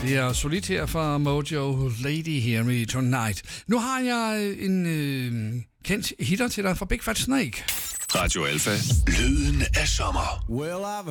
Det er solidt her fra Mojo, Lady Hear Me Tonight. Nu har jeg en kendt hitter til dig fra Big Fat Snake. Radio Alpha. Lyden af sommer. Well, I've